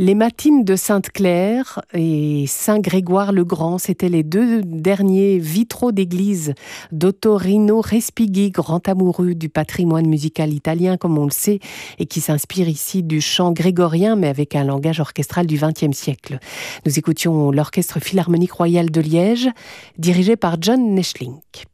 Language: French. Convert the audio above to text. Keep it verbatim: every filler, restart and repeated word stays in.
Les matines de Sainte-Claire et Saint-Grégoire-le-Grand, c'étaient les deux derniers vitraux d'église d'Ottorino Respighi, grand amoureux du patrimoine musical italien, comme on le sait, et qui s'inspire ici du chant grégorien, mais avec un langage orchestral du vingtième siècle. Nous écoutions l'Orchestre Philharmonique Royal de Liège, dirigé par John Neschling.